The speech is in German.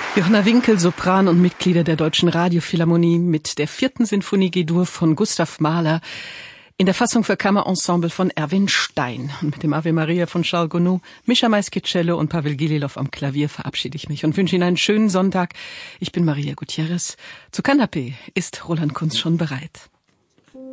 Johanna Winkel, Sopran und Mitglieder der Deutschen Radiophilharmonie mit der 4. Sinfonie G-Dur von Gustav Mahler in der Fassung für Kammerensemble von Erwin Stein. Und mit dem Ave Maria von Charles Gounod, Mischa Maiskicello und Pavel Gililov am Klavier verabschiede ich mich und wünsche Ihnen einen schönen Sonntag. Ich bin Maria Gutierrez. Zu Kanapé ist Roland Kunz schon bereit.